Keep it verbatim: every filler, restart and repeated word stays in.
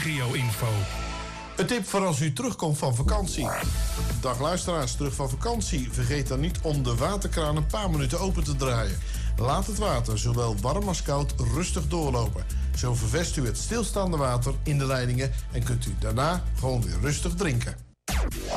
regio-info. Een tip voor als u terugkomt van vakantie. Dag luisteraars, terug van vakantie. Vergeet dan niet om de waterkraan een paar minuten open te draaien. Laat het water, zowel warm als koud, rustig doorlopen. Zo ververst u het stilstaande water in de leidingen en kunt u daarna gewoon weer rustig drinken.